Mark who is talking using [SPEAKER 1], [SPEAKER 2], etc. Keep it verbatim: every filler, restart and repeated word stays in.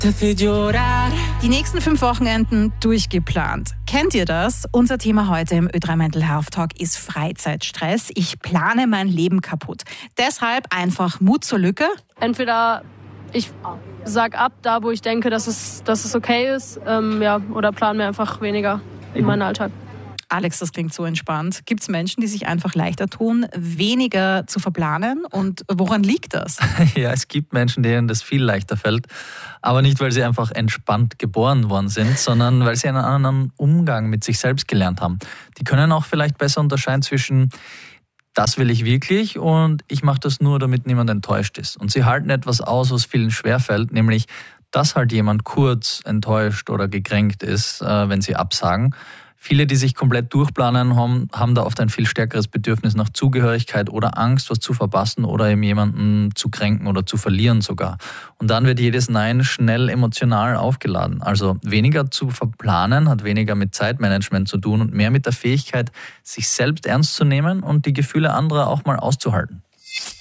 [SPEAKER 1] Die nächsten fünf Wochenenden durchgeplant. Kennt ihr das? Unser Thema heute im Ö drei Mental Health Talk ist Freizeitstress. Ich plane mein Leben kaputt. Deshalb einfach Mut zur Lücke.
[SPEAKER 2] Entweder ich sag ab, da wo ich denke, dass es, dass es okay ist, ähm, ja, oder plan mir einfach weniger in meinen Alltag.
[SPEAKER 1] Alex, das klingt so entspannt. Gibt es Menschen, die sich einfach leichter tun, weniger zu verplanen? Und woran liegt das?
[SPEAKER 3] Ja, es gibt Menschen, denen das viel leichter fällt. Aber nicht, weil sie einfach entspannt geboren worden sind, sondern weil sie einen anderen Umgang mit sich selbst gelernt haben. Die können auch vielleicht besser unterscheiden zwischen das will ich wirklich und ich mache das nur, damit niemand enttäuscht ist. Und sie halten etwas aus, was vielen schwerfällt, nämlich dass halt jemand kurz enttäuscht oder gekränkt ist, wenn sie absagen. Viele, die sich komplett durchplanen, haben, haben da oft ein viel stärkeres Bedürfnis nach Zugehörigkeit oder Angst, was zu verpassen oder eben jemanden zu kränken oder zu verlieren sogar. Und dann wird jedes Nein schnell emotional aufgeladen. Also weniger zu verplanen hat weniger mit Zeitmanagement zu tun und mehr mit der Fähigkeit, sich selbst ernst zu nehmen und die Gefühle anderer auch mal auszuhalten.